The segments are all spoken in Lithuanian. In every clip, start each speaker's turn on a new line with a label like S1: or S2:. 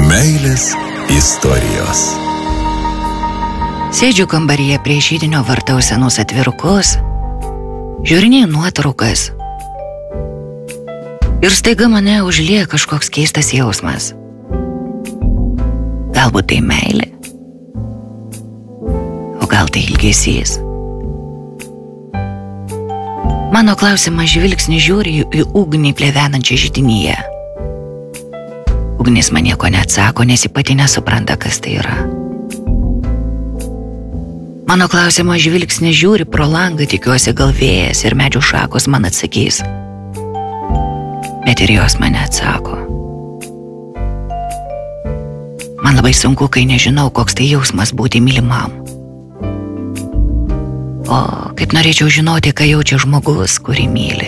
S1: Meilės istorijos.
S2: Sėdžiu kambaryje prie židinio, vartau senus atvirukus, žiūrinėjau nuotraukas. Ir staiga mane užlieja kažkoks keistas jausmas. Galbūt tai meilė, o gal tai ilgesys. Mano klausimas žvilgsnį žiūri į ugnį plevenančią židinyje. Ugnis man nieko neatsako, nes ji pati nesupranta, kas tai yra. Mano klausimo žvilgsnį žiūri pro langą, tikiuosi gal vėjas ir medžių šakos man atsakys. Bet ir jos man neatsako. Man labai sunku, kai nežinau, koks tai jausmas būti mylimam. O kaip norėčiau žinoti, ką jaučia žmogus, kurį myli.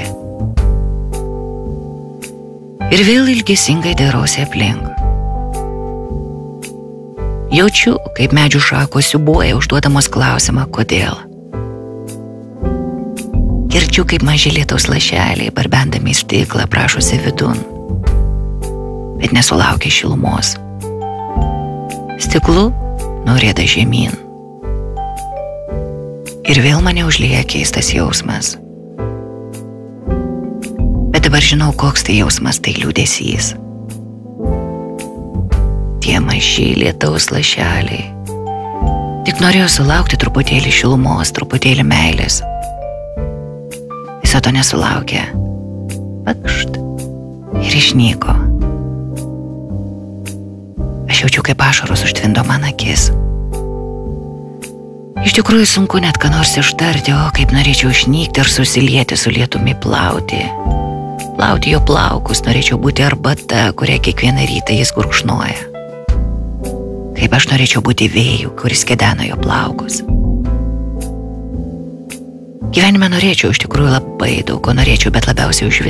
S2: Ir vėl ilgesingai dairausi aplink. Jaučiu, kaip medžių šakos siūbuoja užduodamos klausimą, kodėl. Girdžiu, kaip maži lietaus lašeliai, barbendami į stiklą, prašosi vidun, bet nesulaukia šilumos. Stiklu nurieda žemyn. Ir vėl mane užlieja keistas jausmas. Bet dabar žinau, koks tai jausmas, tai liūdesys. Tie maži lietaus lašeliai. Tik norėjau sulaukti truputėlį šilumos, truputėlį meilės. Viso to nesulaukė. Pakšt. Ir išnyko. Aš jaučiu, kaip ašaros užtvindo man akis. Iš tikrųjų sunku net ką nors ištarti, o kaip norėčiau išnykti ir susilieti su lietumi plauti. Plauti jo plaukus, norėčiau būti arbata, kurią kiekvieną rytą jis gurkšnoja. Kaip aš norėčiau būti vėju, kuris kedena jo plaukus. Gyvenime norėčiau iš tikrųjų labai daug, ko norėčiau, bet labiausiai už